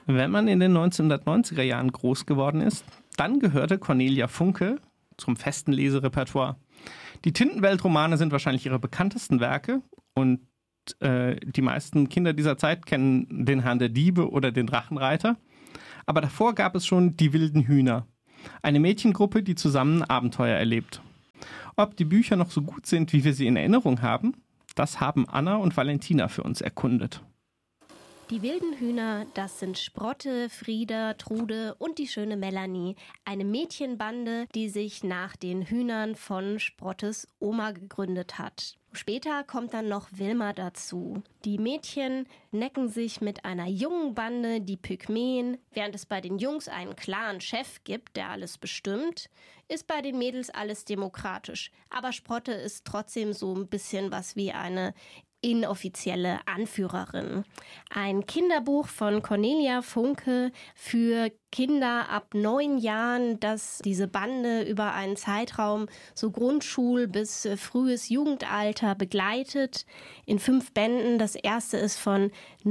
Wenn man in den 1990er Jahren groß geworden ist, dann gehörte Cornelia Funke zum festen Leserepertoire. Die Tintenwelt-Romane sind wahrscheinlich ihre bekanntesten Werke und die meisten Kinder dieser Zeit kennen den Herrn der Diebe oder den Drachenreiter. Aber davor gab es schon die wilden Hühner, eine Mädchengruppe, die zusammen Abenteuer erlebt. Ob die Bücher noch so gut sind, wie wir sie in Erinnerung haben, das haben Anna und Valentina für uns erkundet. Die wilden Hühner, das sind Sprotte, Frieda, Trude und die schöne Melanie. Eine Mädchenbande, die sich nach den Hühnern von Sprottes Oma gegründet hat. Später kommt dann noch Wilma dazu. Die Mädchen necken sich mit einer jungen Bande, die Pygmäen. Während es bei den Jungs einen klaren Chef gibt, der alles bestimmt, ist bei den Mädels alles demokratisch. Aber Sprotte ist trotzdem so ein bisschen was wie eine inoffizielle Anführerin. Ein Kinderbuch von Cornelia Funke für Kinder ab 9 Jahren, das diese Bande über einen Zeitraum so Grundschul- bis frühes Jugendalter begleitet. In 5 Bänden. Das erste ist von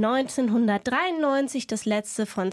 1993, das letzte von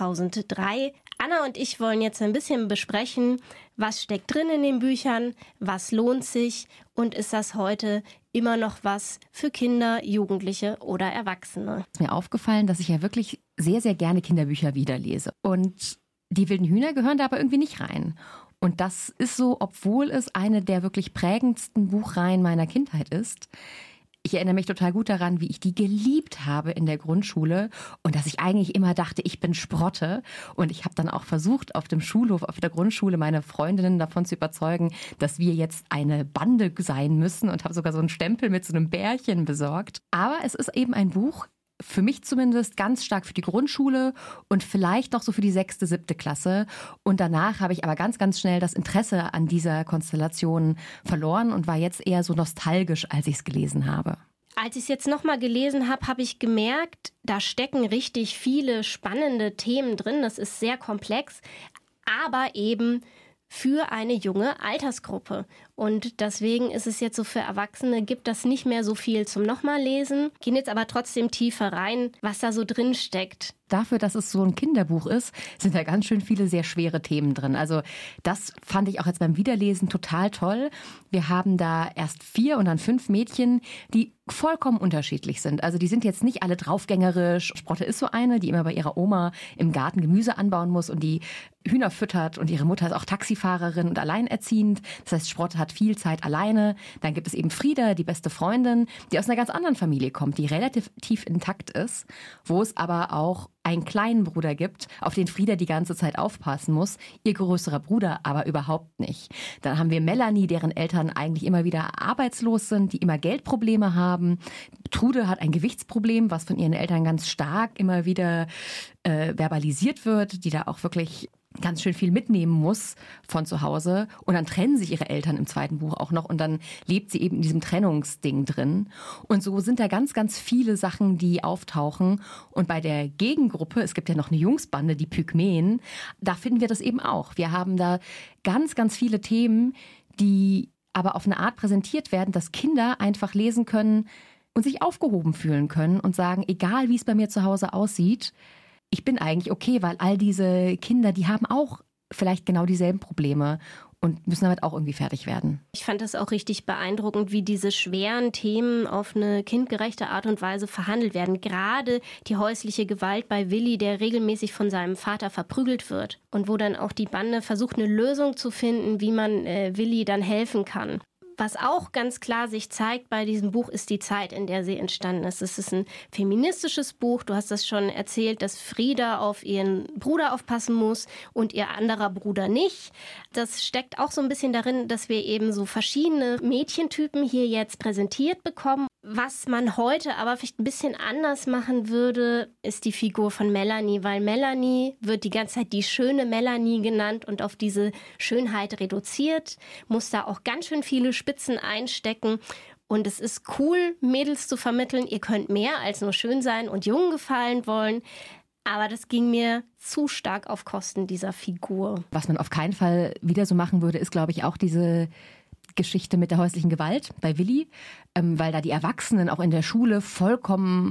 2003. Anna und ich wollen jetzt ein bisschen besprechen, was steckt drin in den Büchern, was lohnt sich und ist das heute immer noch was für Kinder, Jugendliche oder Erwachsene. Es ist mir aufgefallen, dass ich ja wirklich sehr, sehr gerne Kinderbücher wiederlese. Und die wilden Hühner gehören da aber irgendwie nicht rein. Und das ist so, obwohl es eine der wirklich prägendsten Buchreihen meiner Kindheit ist. Ich erinnere mich total gut daran, wie ich die geliebt habe in der Grundschule und dass ich eigentlich immer dachte, ich bin Sprotte. Und ich habe dann auch versucht, auf dem Schulhof, auf der Grundschule, meine Freundinnen davon zu überzeugen, dass wir jetzt eine Bande sein müssen und habe sogar so einen Stempel mit so einem Bärchen besorgt. Aber es ist eben ein Buch, für mich zumindest ganz stark für die Grundschule und vielleicht noch so für die 6., 7. Klasse. Und danach habe ich aber ganz, ganz schnell das Interesse an dieser Konstellation verloren und war jetzt eher so nostalgisch, als ich es gelesen habe. Als ich es jetzt nochmal gelesen habe, habe ich gemerkt, da stecken richtig viele spannende Themen drin. Das ist sehr komplex, aber eben für eine junge Altersgruppe. Und deswegen ist es jetzt so für Erwachsene, gibt das nicht mehr so viel zum nochmal lesen. Gehen jetzt aber trotzdem tiefer rein, was da so drin steckt. Dafür, dass es so ein Kinderbuch ist, sind da ganz schön viele sehr schwere Themen drin. Also das fand ich auch jetzt beim Wiederlesen total toll. Wir haben da erst 4 und dann 5 Mädchen, die vollkommen unterschiedlich sind. Also die sind jetzt nicht alle draufgängerisch. Sprotte ist so eine, die immer bei ihrer Oma im Garten Gemüse anbauen muss und die Hühner füttert. Und ihre Mutter ist auch Taxifahrerin und alleinerziehend. Das heißt, Sprotte hat viel Zeit alleine. Dann gibt es eben Frieda, die beste Freundin, die aus einer ganz anderen Familie kommt, die relativ tief intakt ist, wo es aber auch einen kleinen Bruder gibt, auf den Frieda die ganze Zeit aufpassen muss, ihr größerer Bruder aber überhaupt nicht. Dann haben wir Melanie, deren Eltern eigentlich immer wieder arbeitslos sind, die immer Geldprobleme haben. Trude hat ein Gewichtsproblem, was von ihren Eltern ganz stark immer wieder verbalisiert wird, die da auch wirklich ganz schön viel mitnehmen muss von zu Hause. Und dann trennen sich ihre Eltern im 2. Buch auch noch und dann lebt sie eben in diesem Trennungsding drin. Und so sind da ganz, ganz viele Sachen, die auftauchen. Und bei der Gegengruppe, es gibt ja noch eine Jungsbande, die Pygmäen, da finden wir das eben auch. Wir haben da ganz, ganz viele Themen, die aber auf eine Art präsentiert werden, dass Kinder einfach lesen können und sich aufgehoben fühlen können und sagen, egal wie es bei mir zu Hause aussieht, ich bin eigentlich okay, weil all diese Kinder, die haben auch vielleicht genau dieselben Probleme und müssen damit auch irgendwie fertig werden. Ich fand das auch richtig beeindruckend, wie diese schweren Themen auf eine kindgerechte Art und Weise verhandelt werden. Gerade die häusliche Gewalt bei Willi, der regelmäßig von seinem Vater verprügelt wird. Und wo dann auch die Bande versucht, eine Lösung zu finden, wie man Willi dann helfen kann. Was auch ganz klar sich zeigt bei diesem Buch, ist die Zeit, in der sie entstanden ist. Es ist ein feministisches Buch. Du hast das schon erzählt, dass Frieda auf ihren Bruder aufpassen muss und ihr anderer Bruder nicht. Das steckt auch so ein bisschen darin, dass wir eben so verschiedene Mädchentypen hier jetzt präsentiert bekommen. Was man heute aber vielleicht ein bisschen anders machen würde, ist die Figur von Melanie, weil Melanie wird die ganze Zeit die schöne Melanie genannt und auf diese Schönheit reduziert, muss da auch ganz schön viele Spitzen einstecken. Und es ist cool, Mädels zu vermitteln, ihr könnt mehr als nur schön sein und Jungen gefallen wollen. Aber das ging mir zu stark auf Kosten dieser Figur. Was man auf keinen Fall wieder so machen würde, ist, glaube ich, auch diese Geschichte mit der häuslichen Gewalt bei Willi, weil da die Erwachsenen auch in der Schule vollkommen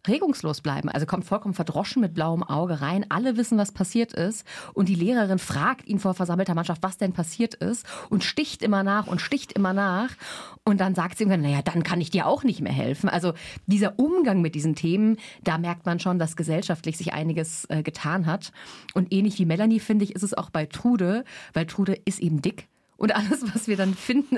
regungslos bleiben. Also kommt vollkommen verdroschen mit blauem Auge rein. Alle wissen, was passiert ist. Und die Lehrerin fragt ihn vor versammelter Mannschaft, was denn passiert ist. Und sticht immer nach und sticht immer nach. Und dann sagt sie ihm, naja, dann kann ich dir auch nicht mehr helfen. Also dieser Umgang mit diesen Themen, da merkt man schon, dass gesellschaftlich sich einiges getan hat. Und ähnlich wie Melanie, finde ich, ist es auch bei Trude, weil Trude ist eben dick. Und alles, was wir dann finden,